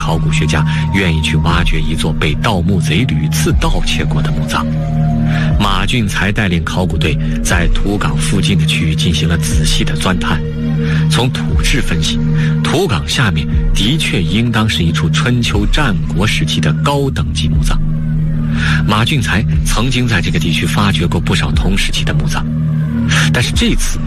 考古学家愿意去挖掘一座被盗墓贼屡次盗窃过的墓葬。马俊才带领考古队在土岗附近的区域进行了仔细的钻探。从土质分析，土岗下面的确应当是一处春秋战国时期的高等级墓葬。马俊才曾经在这个地区发掘过不少同时期的墓葬，但是这次